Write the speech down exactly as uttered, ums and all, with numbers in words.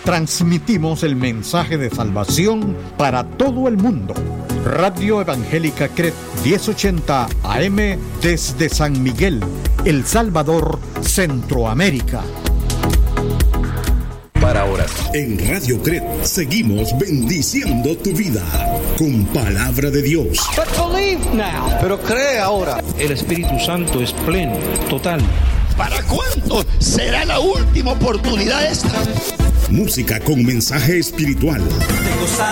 transmitimos el mensaje de salvación para todo el mundo. Radio Evangélica C R E T diez ochenta A M desde San Miguel, El Salvador, Centroamérica. Para horas. En Radio C R E T seguimos bendiciendo tu vida con palabra de Dios. But believe now. Pero cree ahora. El Espíritu Santo es pleno, total. ¿Para cuánto será la última oportunidad esta? Música con mensaje espiritual.